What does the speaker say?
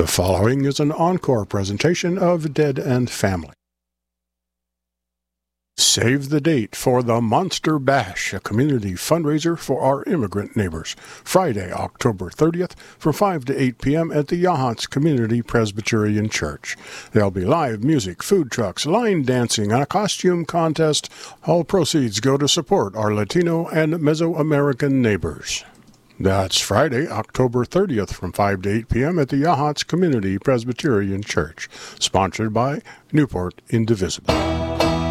The following is an encore presentation of Dead and Family. Save the date for the Monster Bash, a community fundraiser for our immigrant neighbors. Friday, October 30th, from 5 to 8 p.m. at the Yahats Community Presbyterian Church. There'll be live music, food trucks, line dancing, and a costume contest. All proceeds go to support our Latino and Mesoamerican neighbors. That's Friday, October 30th, from 5 to 8 p.m. at the Yahats Community Presbyterian Church. Sponsored by Newport Indivisible.